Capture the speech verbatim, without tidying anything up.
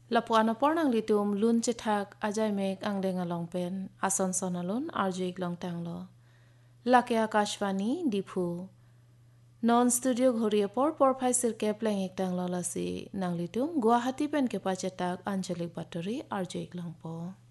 Lapuan apor nang litum lun chithak ajay mek angdeng along pen ason sonalun arjuik long tanglo. Lake Akashvani Diphu. Non studio ঘড়ি পর পর ফাইসির কেপলেং একটাং ললাসি নাংলিতুম Guwahati PAN কে পাচেটাক আঞ্চলিক বাতরি আরজুইক লংপো।